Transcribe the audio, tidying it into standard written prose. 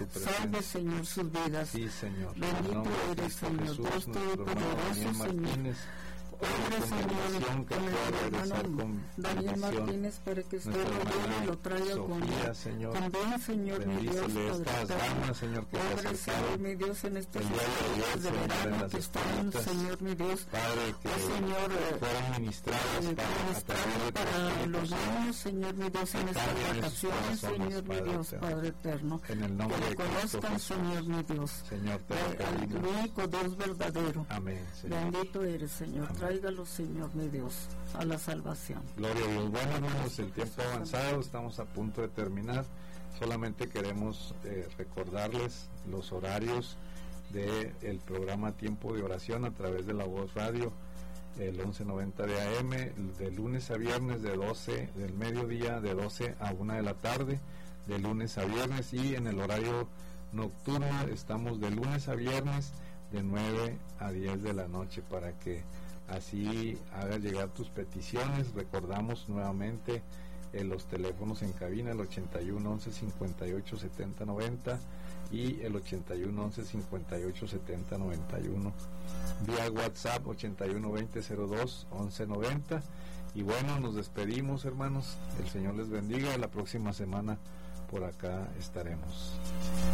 Salve, Señor, sus vidas. Sí, Señor. Bendito eres, Señor, Dios Todopoderoso, Señor. Padre, Señor, con el hermano Daniel Martínez, para que usted lo lleve y lo traiga con bien, Señor, mi Dios, Padre, Señor, mi Dios, en estos días de verano que están, Señor, mi Dios, Señor, ministrados para los niños, Señor, mi Dios, en estas vacaciones, Señor, mi Dios, Padre eterno, que lo conozcan, Señor, mi Dios, al único Dios verdadero. Bendito eres, Señor. Tráigalo, Señor, mi Dios, a la salvación. Gloria a Dios. Bueno, hermanos, el tiempo ha avanzado, estamos a punto de terminar. Solamente queremos recordarles los horarios del programa Tiempo de Oración a través de La Voz Radio, el 1190 de AM, de lunes a viernes de 12 del mediodía, de 12 a 1 de la tarde, de lunes a viernes, y en el horario nocturno estamos de lunes a viernes de 9 a 10 de la noche, para que así hagas llegar tus peticiones. Recordamos nuevamente los teléfonos en cabina, el 81 11 58 70 90 y el 81 11 58 70 91, vía WhatsApp 81 20 02 11 90. Y bueno, nos despedimos, hermanos, el Señor les bendiga. La próxima semana por acá estaremos.